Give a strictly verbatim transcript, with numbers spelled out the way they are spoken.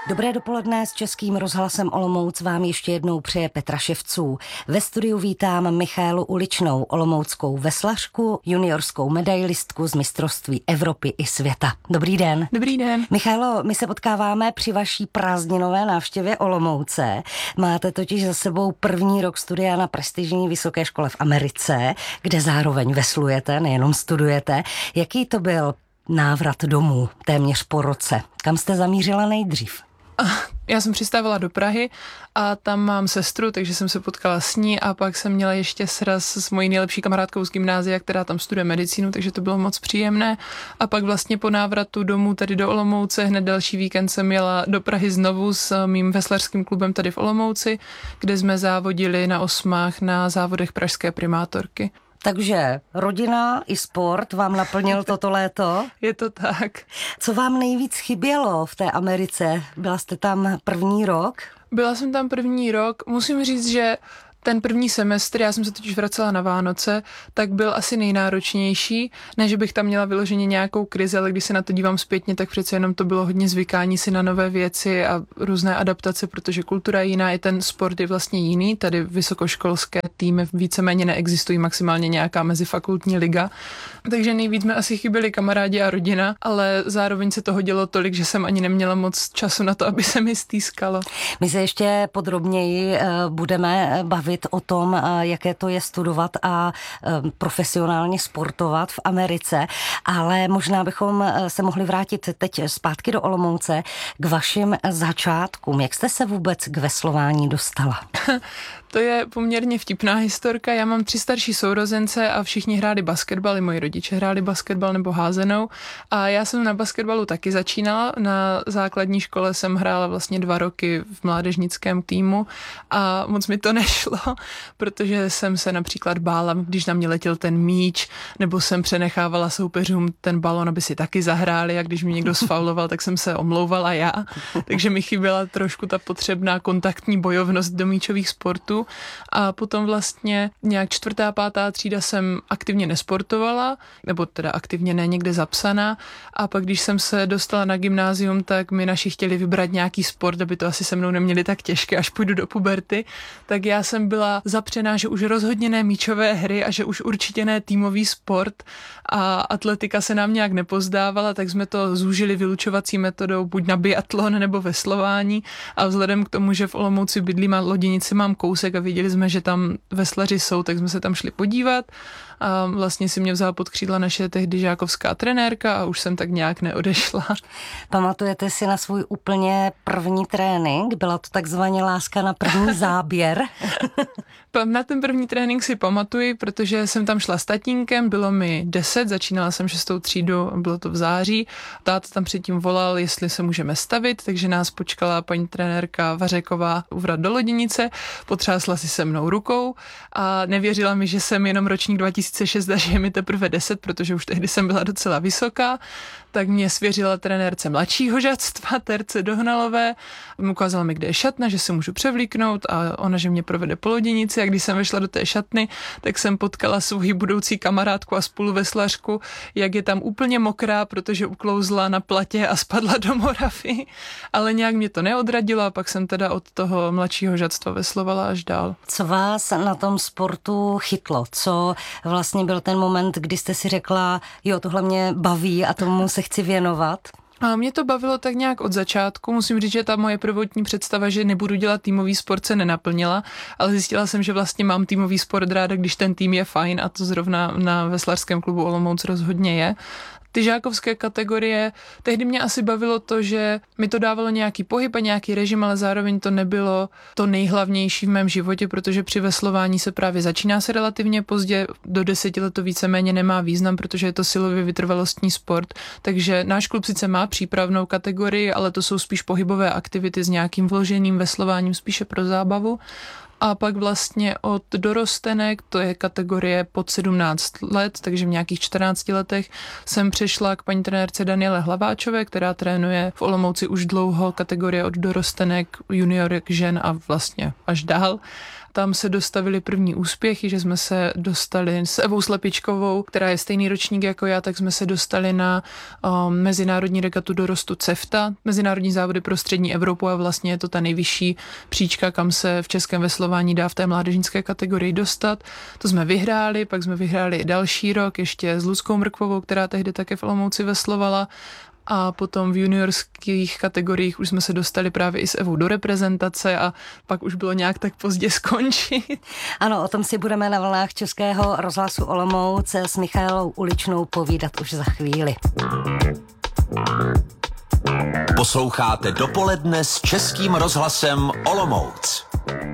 Dobré dopoledne, s Českým rozhlasem Olomouc vám ještě jednou přeje Petra Ševců. Ve studiu vítám Michaelu Uličnou, olomouckou veslařku, juniorskou medailistku z mistrovství Evropy i světa. Dobrý den. Dobrý den. Michaelo, my se potkáváme při vaší prázdninové návštěvě Olomouce. Máte totiž za sebou první rok studia na prestižní vysoké škole v Americe, kde zároveň veslujete, nejenom studujete. Jaký to byl návrat domů téměř po roce? Kam jste zamířila nejdřív? Já jsem přistávala do Prahy a tam mám sestru, takže jsem se potkala s ní a pak jsem měla ještě sraz s mojí nejlepší kamarádkou z gymnázia, která tam studuje medicínu, takže to bylo moc příjemné. A pak vlastně po návratu domů tady do Olomouce hned další víkend jsem jela do Prahy znovu s mým veslařským klubem tady v Olomouci, kde jsme závodili na osmách na závodech pražské primátorky. Takže rodina i sport vám naplnil toto léto? Je to tak. Co vám nejvíc chybělo v té Americe? Byla jste tam první rok? Byla jsem tam první rok. Musím říct, že ten první semestr, já jsem se totiž vracela na Vánoce, tak byl asi nejnáročnější. Ne, že bych tam měla vyloženě nějakou krizi, ale když se na to dívám zpětně, tak přece jenom to bylo hodně zvykání si na nové věci a různé adaptace, protože kultura je jiná, i ten sport je vlastně jiný. Tady vysokoškolské týmy víceméně neexistují, maximálně nějaká mezifakultní liga. Takže nejvíc jsme asi chyběli kamarádi a rodina, ale zároveň se toho dělo tolik, že jsem ani neměla moc času na to, aby se mi stýskalo. My se ještě podrobněji budeme bavit o tom, jaké to je studovat a profesionálně sportovat v Americe, ale možná bychom se mohli vrátit teď zpátky do Olomouce k vašim začátkům. Jak jste se vůbec k veslování dostala? To je poměrně vtipná historka. Já mám tři starší sourozence a všichni hráli basketbal, i moji rodiče hráli basketbal nebo házenou. A já jsem na basketbalu taky začínala. Na základní škole jsem hrála vlastně dva roky v mládežnickém týmu a moc mi to nešlo, protože jsem se například bála, když na mě letěl ten míč, nebo jsem přenechávala soupeřům ten balon, aby si taky zahráli, a když mi někdo sfauloval, tak jsem se omlouvala já. Takže mi chyběla trošku ta potřebná kontaktní bojovnost do míčových sportů. A potom vlastně nějak čtvrtá, pátá třída jsem aktivně nesportovala, nebo teda aktivně ne někde zapsaná. A pak, když jsem se dostala na gymnázium, tak mi naši chtěli vybrat nějaký sport, aby to asi se mnou neměli tak těžké, až půjdu do puberty. Tak já jsem byla zapřená, že už rozhodně ne míčové hry a že už určitě ne týmový sport. A atletika se nám nějak nepozdávala, tak jsme to zúžili vylučovací metodou buď na biatlon nebo veslování. A vzhledem k tomu, že v Olomouci bydlím a Loděnici mám kousek a viděli jsme, že tam veslaři jsou, tak jsme se tam šli podívat a vlastně si mě vzala pod křídla naše tehdy žákovská trenérka a už jsem tak nějak neodešla. Pamatujete si na svůj úplně první trénink? Byla to takzvaně láska na první záběr? Na ten první trénink si pamatuji, protože jsem tam šla s tatínkem, bylo mi deset, začínala jsem šestou třídu, bylo to v září. Táta tam předtím volal, jestli se můžeme stavit, takže nás počkala paní trenérka Vařeková u vrat do Loděnice, potřásla si se mnou rukou a nevěřila mi, že jsem jenom ročník dva tisíce šest a že je mi teprve deset, protože už tehdy jsem byla docela vysoká, tak mě svěřila trenérce mladšího žadstva, Terce Dohnalové, ukázala mi, kde je šatna, že se můžu převlíknout a ona, že mě provede po Loděnici, a když jsem vešla do té šatny, tak jsem potkala svou budoucí kamarádku a spoluveslařku, jak je tam úplně mokrá, protože uklouzla na platě a spadla do Moravy, ale nějak mě to neodradilo a pak jsem teda od toho mladšího žadstva veslovala až dál. Co vás na tom sportu chytlo? Co vlastně byl ten moment, kdy jste si řekla, jo, tohle mě baví a tomu se chci věnovat? A mě to bavilo tak nějak od začátku. Musím říct, že ta moje prvotní představa, že nebudu dělat týmový sport, se nenaplnila, ale zjistila jsem, že vlastně mám týmový sport ráda, když ten tým je fajn, a to zrovna na veslařském klubu Olomouc rozhodně je. Ty žákovské kategorie, tehdy mě asi bavilo to, že mi to dávalo nějaký pohyb a nějaký režim, ale zároveň to nebylo to nejhlavnější v mém životě, protože při veslování se právě začíná se relativně pozdě, do deseti let to víceméně nemá význam, protože je to silově vytrvalostní sport, takže náš klub sice má přípravnou kategorii, ale to jsou spíš pohybové aktivity s nějakým vloženým veslováním spíše pro zábavu. A pak vlastně od dorostenek, to je kategorie pod sedmnáct let, takže v nějakých čtrnácti letech jsem přešla k paní trenérce Daniele Hlaváčové, která trénuje v Olomouci už dlouho kategorie od dorostenek, juniorek, žen a vlastně až dál. Tam se dostavily první úspěchy, že jsme se dostali s Evou Slepičkovou, která je stejný ročník jako já, tak jsme se dostali na um, mezinárodní regatu dorostu CEFTA, mezinárodní závody pro střední Evropu a vlastně je to ta nejvyšší příčka, kam se v českém veslování dá v té mládežnické kategorii dostat. To jsme vyhráli, pak jsme vyhráli i další rok ještě s Luckou Mrkvovou, která tehdy také v Olomouci veslovala. A potom v juniorských kategoriích už jsme se dostali právě i s Evou do reprezentace a pak už bylo nějak tak pozdě skončit. Ano, o tom si budeme na vlnách Českého rozhlasu Olomouc s Michaelou Uličnou povídat už za chvíli. Posloucháte Dopoledne s Českým rozhlasem Olomouc.